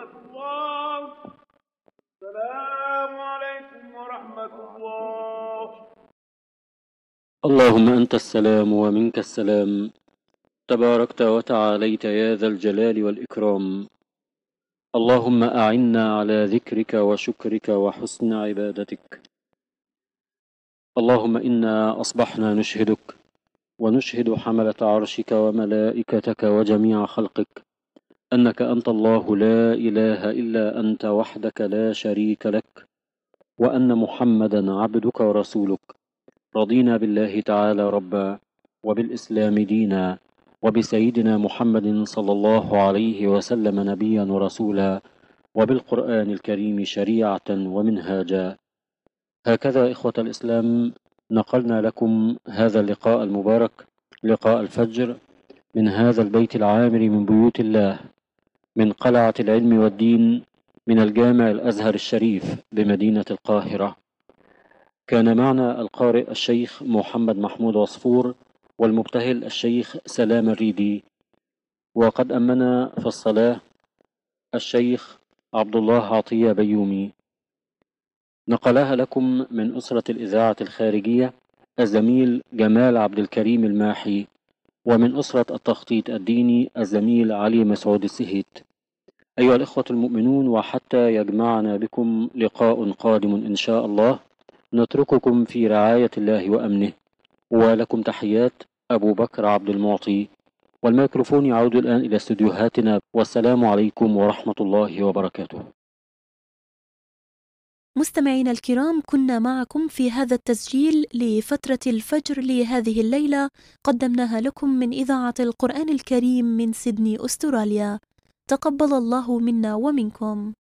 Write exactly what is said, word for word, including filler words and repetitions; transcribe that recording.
الله. السلام عليكم ورحمة الله. اللهم أنت السلام ومنك السلام، تباركت وتعاليت يا ذا الجلال والإكرام. اللهم أعنا على ذكرك وشكرك وحسن عبادتك. اللهم إنا أصبحنا نشهدك ونشهد حملة عرشك وملائكتك وجميع خلقك أنك أنت الله لا إله إلا أنت وحدك لا شريك لك، وأن محمدا عبدك ورسولك. رضينا بالله تعالى ربا، وبالإسلام دينا، وبسيدنا محمد صلى الله عليه وسلم نبيا ورسولا، وبالقرآن الكريم شريعة ومنهاجا. هكذا إخوة الإسلام نقلنا لكم هذا اللقاء المبارك، لقاء الفجر، من هذا البيت العامر من بيوت الله، من قلعة العلم والدين، من الجامع الأزهر الشريف بمدينة القاهرة. كان معنا القارئ الشيخ محمد محمود عصفور، والمبتهل الشيخ سلام الريدي، وقد أمنا في الصلاة الشيخ عبد الله عطية بيومي. نقلها لكم من أسرة الإذاعة الخارجية الزميل جمال عبد الكريم الماحي، ومن أسرة التخطيط الديني الزميل علي مسعود السهيت. أيها الإخوة المؤمنون، وحتى يجمعنا بكم لقاء قادم إن شاء الله، نترككم في رعاية الله وأمنه، ولكم تحيات أبو بكر عبد المعطي، والميكروفون يعود الآن إلى استديوهاتنا، والسلام عليكم ورحمة الله وبركاته. مستمعينا الكرام، كنا معكم في هذا التسجيل لفترة الفجر لهذه الليلة، قدمناها لكم من إذاعة القرآن الكريم من سيدني أستراليا. تقبل الله منا ومنكم.